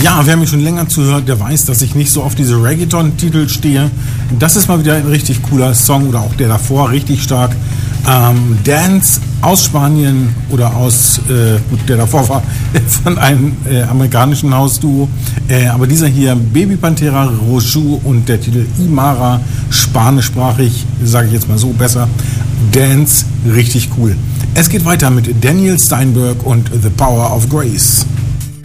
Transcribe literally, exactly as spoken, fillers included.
Ja, wer mich schon länger zuhört, der weiß, dass ich nicht so auf diese Reggaeton-Titel stehe. Das ist mal wieder ein richtig cooler Song oder auch der davor richtig stark. Ähm, Dance aus Spanien oder aus, äh, gut, der davor war von einem äh, amerikanischen Hausduo. Äh, aber dieser hier, Baby Pantera, Roju und der Titel Imara, spanischsprachig, sage ich jetzt mal so besser. Dance, richtig cool. Es geht weiter mit Daniel Steinberg und The Power of Grace.